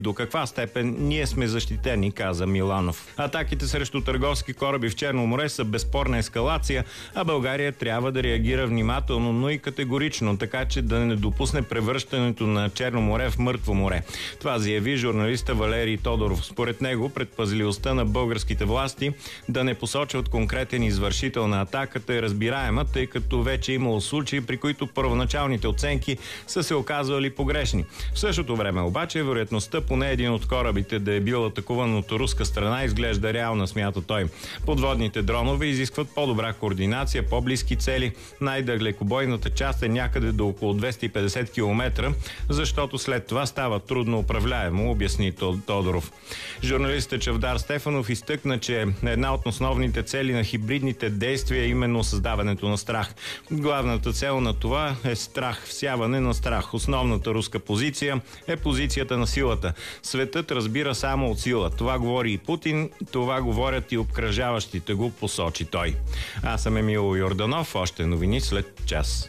До каква степен ние сме защитени, каза Миланов. Атаките срещу търговски кораби в Черно море са безспорна ескалация, а България трябва да реагира внимателно, но и категорично, така че да не допусне превръщането на Черно море в мъртво море. Това заяви журналиста Валерий Тодоров. Според него, предпазливостта на българските власти да не посочват конкретен извършител на атаката е разбираема, тъй като вече имало случаи, при които първоначалните оценки са се оказвали погрешни. В същото време обаче вероятността поне един от корабите да е бил атакуван от руска страна изглежда реална, смята той. Подводните дронове изискват по-добра координация, по-близки цели. Най-далекобойната част е някъде до около 250 км, защото след това става трудно управляемо, обясни Тодоров. Журналистът Чавдар Стефанов изтъкна, че една от основните цели на хибридните действия е именно създаването на страх. Главната цел на това е страх, всяване на страх. Основната руска позиция е позицията на силата. Светът разбира само от сила. Това говори и Путин, това говорят и обкръжаващите го, посочи той. Аз съм Емил Йорданов, още новини след час.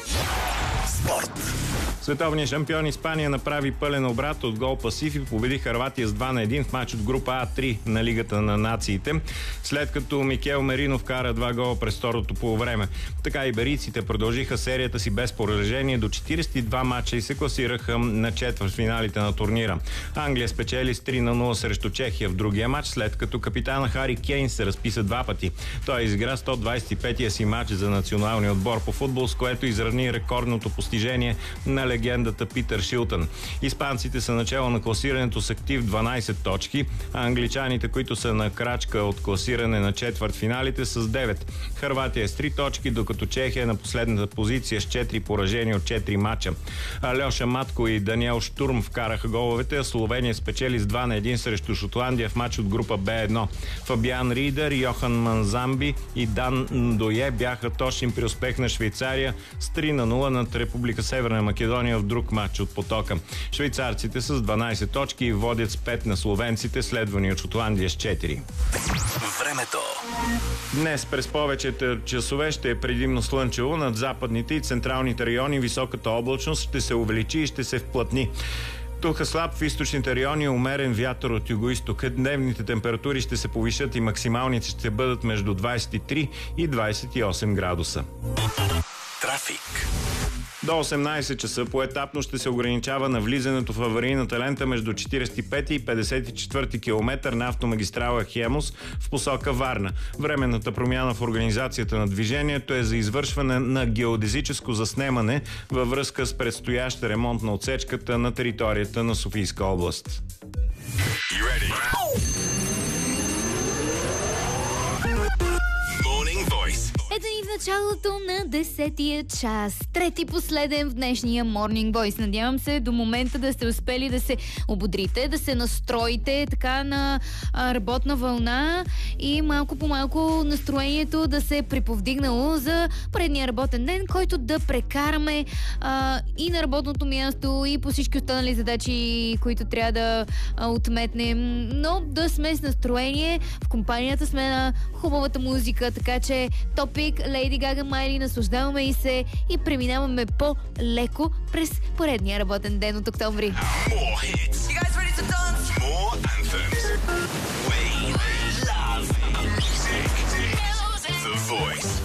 Спорт. Световният шампион Испания направи пълен обрат от гол пасив и победи Хърватия с 2-1 в матч от група А3 на Лигата на нациите, след като Микел Мерино вкара 2 гола през второто полувреме. Така иберийците продължиха серията си без поражение до 42 матча и се класираха на четвъртфиналите на турнира. Англия спечели с 3-0 срещу Чехия в другия матч, след като капитана Хари Кейн се разписа 2 пъти. Той изигра 125-я си матч за националния отбор по футбол, с което изравни рекордното постижение на легендата Питър Шилтън. Испанците са начало на класирането с актив 12 точки, а англичаните, които са на крачка от класиране на четвъртфиналите, с 9. Хърватия с 3 точки, докато Чехия е на последната позиция с 4 поражения от 4 мача. Алеша Матко и Даниел Штурм вкараха головете, а Словения спечели с 2-1 срещу Шотландия в матч от група Б1. Фабиан Ридер, Йохан Манзамби и Дан Ндое бяха точни при успех на Швейцария с 3-0 над Република Северна Македония в друг матч от потока. Швейцарците с 12 точки и водят с 5 на словенците, следвани от Шотландия с 4. Времето. Днес през повечето часове ще е предимно слънчево. Над западните и централните райони високата облачност ще се увеличи и ще се вплътни. Тук е слаб в източните райони, умерен вятър от югоизтока. Дневните температури ще се повишат и максималните ще бъдат между 23 и 28 градуса. Трафик. До 18 часа поетапно ще се ограничава навлизането в аварийната лента между 45 и 54 км на автомагистрала Хемус в посока Варна. Временната промяна в организацията на движението е за извършване на геодезическо заснемане във връзка с предстоящ ремонт на отсечката на територията на Софийска област. Ето ни в началото на 10-тия час. Трети последен в днешния Morning Voice. Надявам се до момента да сте успели да се ободрите, да се настроите така на работна вълна и малко по малко настроението да се е приповдигнало за предния работен ден, който да прекараме и на работното място, и по всички останали задачи, които трябва да отметнем, но да сме с настроение. В компанията сме на хубавата музика, така че Топик, Лейди Гага, Майли, наслаждаваме и се и преминаваме по-леко през поредния работен ден от октомври.